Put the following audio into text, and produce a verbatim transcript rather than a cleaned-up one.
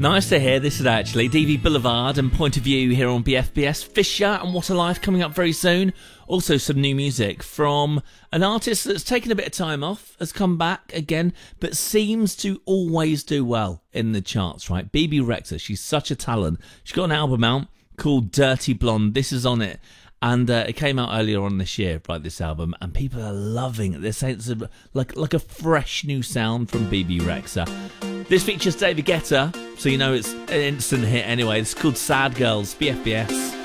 Nice to hear this is actually D V Boulevard and Point of View here on B F B S. Fisher and What a Life coming up very soon. Also some new music from an artist that's taken a bit of time off, has come back again, but seems to always do well in the charts, right? Bebe Rexha, she's such a talent. She's got an album out called Dirty Blonde. This is on it. And uh, it came out earlier on this year, right, this album, and people are loving it. They're saying it's a, like, like a fresh new sound from Bebe Rexha. This features David Guetta, so you know it's an instant hit anyway. It's called Sad Girls, B F B S.